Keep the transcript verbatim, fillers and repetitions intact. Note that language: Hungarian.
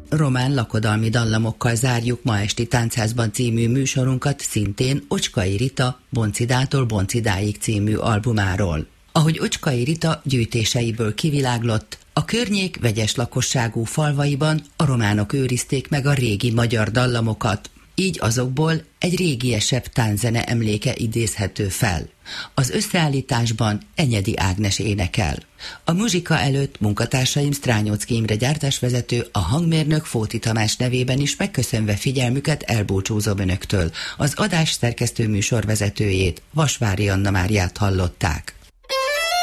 Román lakodalmi dallamokkal zárjuk ma esti Táncházban című műsorunkat, szintén Ocskai Rita Boncidától Boncidáig című albumáról. Ahogy Ocskai Rita gyűjtéseiből kiviláglott, a környék vegyes lakosságú falvaiban a románok őrizték meg a régi magyar dallamokat, így azokból egy régiesebb tánzene emléke idézhető fel. Az összeállításban Enyedi Ágnes énekel. A muzsika előtt munkatársaim Strányocki Imre gyártásvezető, a hangmérnök Fóti Tamás nevében is megköszönve figyelmüket elbúcsúzom önöktől. Az adás szerkesztő műsorvezetőjét, Vasvári Anna Máriát hallották.